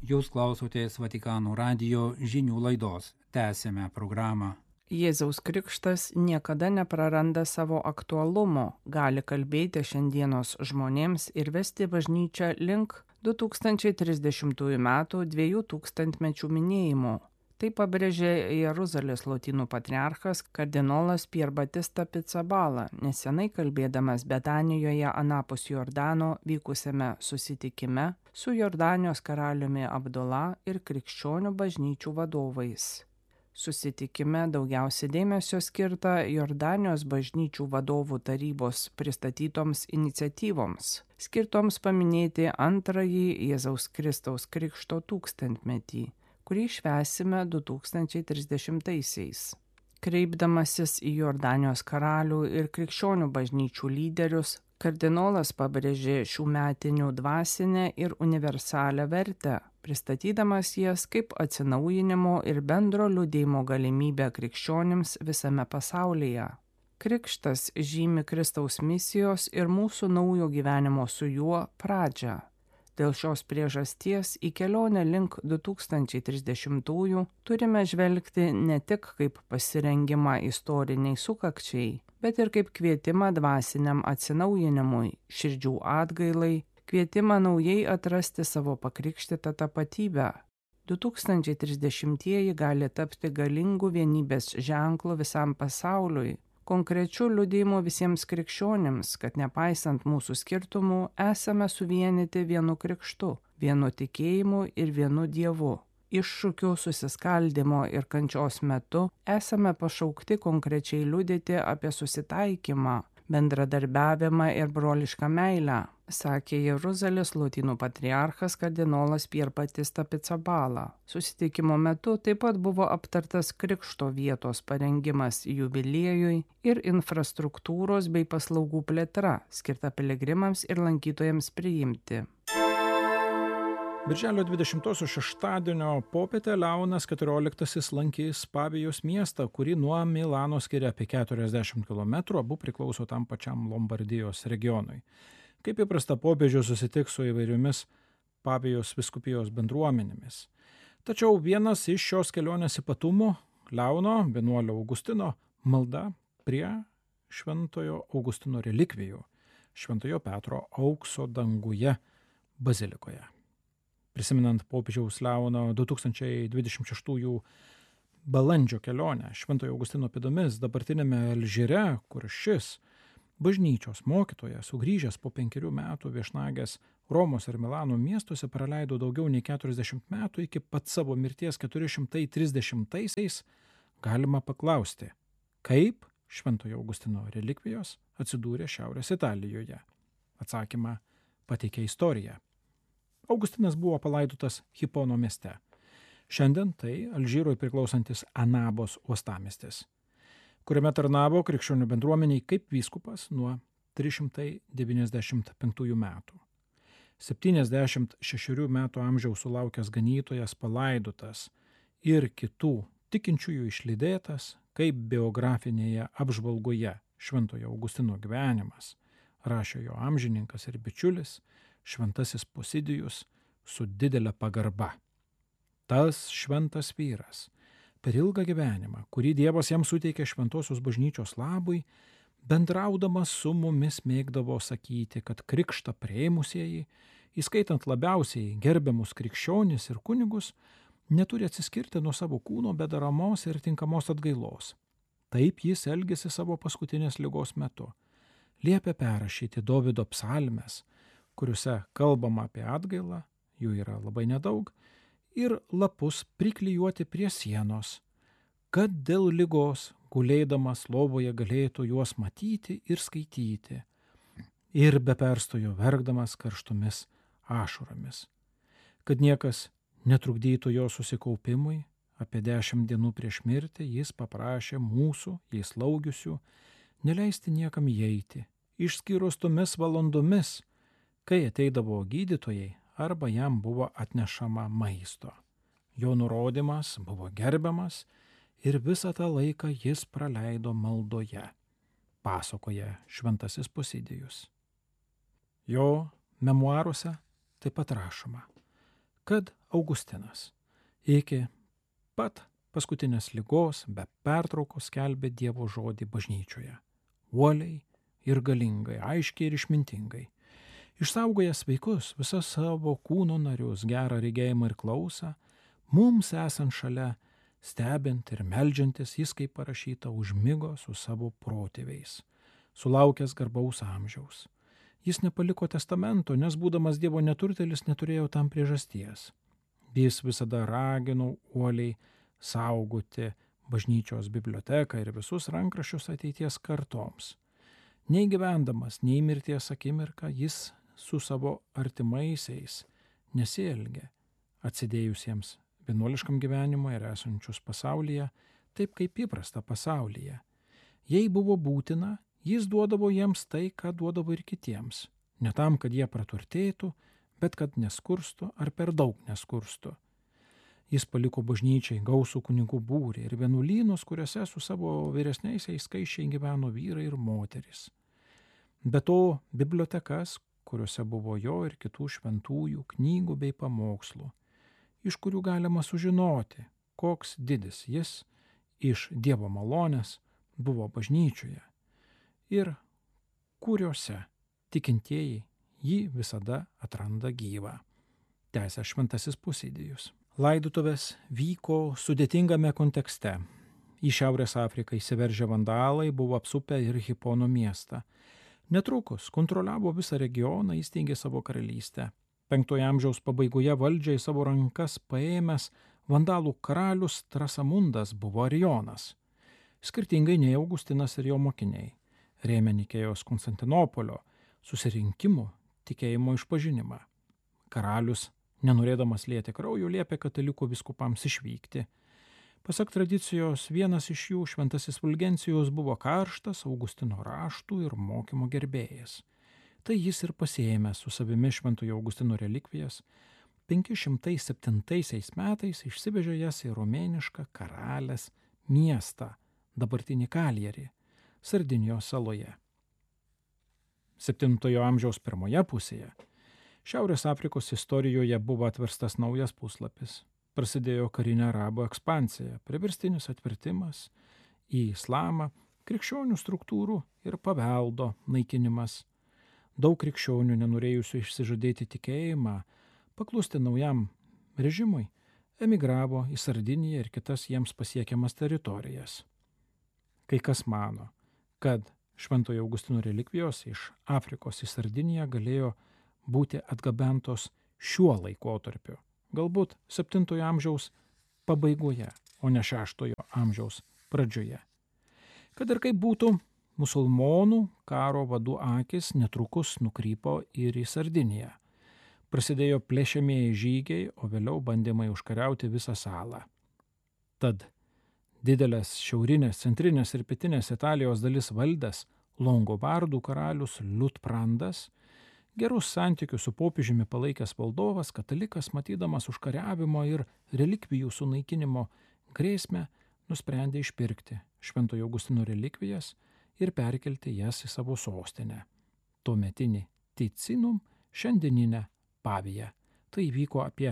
Jūs klausotės Vatikano radijo žinių laidos. Tęsėme programą. Jėzaus krikštas niekada nepraranda savo aktualumo, gali kalbėti šiandienos žmonėms ir vesti bažnyčią link 2030 metų 2000-mečių minėjimo. Tai pabrėžė Jeruzalės lotynų patriarchas kardinolas Pier Battista Pizzaballa, nesenai kalbėdamas Betanijoje anapus Jordano vykusiame susitikime su Jordanijos karaliumi Abdula ir krikščionių bažnyčių vadovais. Susitikime daugiausia dėmesio skirta Jordanijos bažnyčių vadovų tarybos pristatytoms iniciatyvoms, skirtoms paminėti antrąjį Jėzaus Kristaus krikšto tūkstantmetį, kurį švęsime 2030-aisiais. Kreipdamasis į Jordanijos karalių ir krikščionių bažnyčių lyderius, kardinolas pabrėžė šių metinių dvasinę ir universalią vertę, pristatydamas jas kaip atsinaujinimo ir bendro liudijimo galimybę krikščionims visame pasaulyje. Krikštas žymi Kristaus misijos ir mūsų naujo gyvenimo su juo pradžią. Dėl šios priežasties į kelionę link 2030-ųjų turime žvelgti ne tik kaip pasirengimą istoriniai sukakčiai, bet ir kaip kvietimą dvasiniam atsinaujinimui, širdžių atgailai, kvietimą naujai atrasti savo pakrikštytą tapatybę. 2030-ieji gali tapti galingų vienybės ženklu visam pasauliui, konkrečių liudijimų visiems krikščionims, kad nepaisant mūsų skirtumų, esame suvienyti vienu krikštu, vienu tikėjimu ir vienu Dievu. Iššūkių susiskaldimo ir kančios metu esame pašaukti konkrečiai liudyti apie susitaikymą, bendradarbiavimą ir brolišką meilę, sakė Jeruzalės lotynų patriarchas kardinolas Pier Battista Pizzaballa. Susitikimo metu taip pat buvo aptartas krikšto vietos parengimas jubiliejui ir infrastruktūros bei paslaugų plėtra, skirta piligrimams ir lankytojams priimti. Birželio 20-osios šeštadienio popietę Leonas XIV lankys Pavijos miestą, kurį nuo Milano skiria apie 40 km, abu priklauso tam pačiam Lombardijos regionui. Kaip įprasta, popiežius susitiks su įvairiomis Pavijos vyskupijos bendruomenėmis. Tačiau vienas iš šios kelionės ypatumų – Leono vienuolio Augustino malda prie Šventojo Augustino relikvijų Šventojo Petro aukso danguje bazilikoje. Prisimenant popiežiaus Leono 2026 balandžio kelionę Šventojo Augustino pėdomis dabartinėme Alžyre, kur šis bažnyčios mokytojas, sugrįžęs po 5 metų viešnagės Romos ir Milano miestuose, praleido daugiau nei 40 metų iki pat savo mirties 430-aisiais, galima paklausti, kaip Šventojo Augustino relikvijos atsidūrė Šiaurės Italijoje. Atsakymą pateikė istorija. Augustinas buvo palaidotas Hipono mieste. Šiandien tai Alžyrui priklausantis Anabos uostamiestis, kuriame tarnavo krikščionių bendruomeniai kaip vyskupas nuo 395 metų. 76 metų amžiaus sulaukęs ganytojas palaidotas ir kitų tikinčiųjų išlydėtas, kaip biografinėje apžvalgoje Šventojo Augustino gyvenimas, rašė jo amžininkas ir bičiulis, Šventasis Posidijus, su didelė pagarba. Tas šventas vyras, per ilgą gyvenimą, kurį Dievas jam suteikė šventosios bažnyčios labui, bendraudamas su mumis mėgdavo sakyti, kad krikštą priėmusieji, įskaitant labiausiai gerbiamus krikščionis ir kunigus, neturi atsiskirti nuo savo kūno be deramos ir tinkamos atgailos. Taip jis elgėsi savo paskutinės ligos metu. Liepė perrašyti Dovydo psalmes, kuriuose kalbama apie atgailą, jų yra labai nedaug, ir lapus priklijuoti prie sienos, kad dėl ligos gulėdamas lovoje galėtų juos matyti ir skaityti, ir be perstojo verkdamas karštomis ašaromis. Kad niekas netrukdytų jo susikaupimui, apie 10 dienų prieš mirtį jis paprašė mūsų, jai slaugiusių, neleisti niekam įeiti, išskyrus tomis valandomis, kai ateidavo gydytojai arba jam buvo atnešama maisto. Jo nurodymas buvo gerbiamas ir visą tą laiką jis praleido maldoje, pasakoja Šventasis Posidijus. Jo memuaruose taip pat rašoma, kad Augustinas iki pat paskutinės ligos be pertraukos skelbė Dievo žodį bažnyčioje. Uoliai ir galingai, aiškiai ir išmintingai. Išsaugojęs sveikus visas savo kūno narius, gerą regėjimą ir klausą, mums esant šalia, stebint ir meldžiantis, jis, kaip parašyta, užmigo su savo protėviais, sulaukęs garbaus amžiaus. Jis nepaliko testamento, nes būdamas Dievo neturtėlis neturėjo tam priežasties. Jis visada ragino uoliai saugoti bažnyčios biblioteką ir visus rankraščius ateities kartoms. Nei gyvendamas, nei mirties akimirką jis su savo artimaisiais nesielgė atsidėjusiems vienuoliškam gyvenimui ir esančius pasaulyje, taip kaip įprasta pasaulyje. Jei buvo būtina, jis duodavo jiems tai, ką duodavo ir kitiems. Ne tam, kad jie praturtėtų, bet kad neskurstų ar per daug neskurstų. Jis paliko bažnyčiai gausų kunigų būrį ir vienuolynus, kuriuose su savo vyresniaisiais skaisčiai gyveno vyrai ir moterys. Be to, bibliotekas, kuriuose buvo jo ir kitų šventųjų knygų bei pamokslų, iš kurių galima sužinoti, koks didis jis iš Dievo malonės buvo bažnyčioje ir kuriuose tikintieji jį visada atranda gyvą. Tęsia šventasis Pusidijus. Laidotuvės vyko sudėtingame kontekste. Į Šiaurės Afriką įsiveržę vandalai buvo apsupę ir Hipono miestą. Netrukus kontroliavo visą regioną, įsteigė savo karalystę. 5 amžiaus pabaigoje valdžią į savo rankas paėmęs vandalų karalius Trasamundas buvo Arijonas. Skirtingai nei Augustinas ir jo mokiniai, rėmė Nikėjos Konstantinopolio susirinkimų tikėjimo išpažinimą. Karalius, nenorėdamas lieti kraujo, liepė katalikų vyskupams išvykti. Pasak tradicijos, vienas iš jų, šventasis Fulgencijus, buvo karštas Augustino raštų ir mokymo gerbėjas. Tai jis ir pasiėmė su savimi šventojo Augustino relikvijas, 507 metais išsivežė jas į romėnišką Karalės miestą, dabartinį Kaljerį, Sardinijos saloje. 7 amžiaus pirmoje pusėje Šiaurės Afrikos istorijoje buvo atverstas naujas puslapis. Prasidėjo karinė arabų ekspansija, priverstinis atvertimas į islamą, krikščionių struktūrų ir paveldo naikinimas. Daug krikščionių, nenorėjusių išsižadėti tikėjimą, paklusti naujam režimui, emigravo į Sardiniją ir kitas jiems pasiekiamas teritorijas. Kai kas mano, kad šventojo Augustino relikvijos iš Afrikos į Sardiniją galėjo būti atgabentos šiuo laikotarpiu, galbūt 7 amžiaus pabaigoje, o ne 6 amžiaus pradžioje. Kad ir kaip būtų, musulmonų karo vadų akis netrukus nukrypo ir į Sardiniją. Prasidėjo plėšiamieji žygiai, o vėliau bandymai užkariauti visą salą. Tad didelės šiaurinės, centrinės ir pietinės Italijos dalis valdęs Longobardų karalius Liutprandas, gerus santykius su popiežiumi palaikęs valdovas, katalikas, matydamas užkariavimo ir relikvijų sunaikinimo grėsmę, nusprendė išpirkti šventojo Augustino relikvijas ir perkelti jas į savo sostinę, tuometinį Ticinum, šiandieninę Paviją. Tai įvyko apie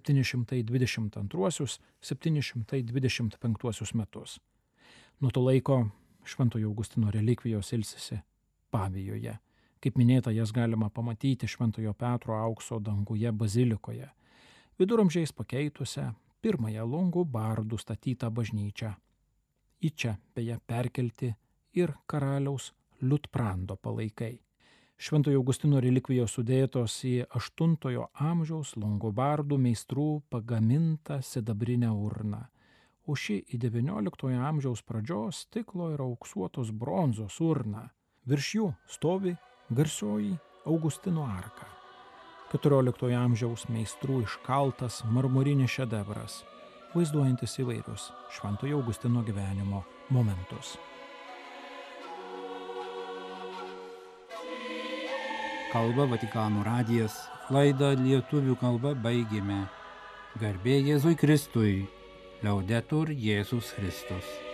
722-725 metus. Nuo to laiko šventojo Augustino relikvijos ilsisi Pavijoje. Kaip minėta, jas galima pamatyti Šventojo Petro aukso danguje bazilikoje, viduramžiais pakeitusią pirmąją Longobardų statytą bažnyčią. Į čia beje perkelti ir karaliaus Liutprando palaikai. Šventojo Augustino relikvijos sudėtos į 8 amžiaus Longobardų meistrų pagamintą sidabrinę urną, o ši į 19 amžiaus pradžios stiklo ir auksuotos bronzos urną. Virš jų stovi garsioji Augustino arka. 14 amžiaus meistrų iškaltas marmurinis šedevras, vaizduojantis įvairius šventojo Augustino gyvenimo momentus. Kalba Vatikano radijas, laidą lietuvių kalba baigėme. Garbė Jėzui Kristui, Liaudetur Jėzus Kristus.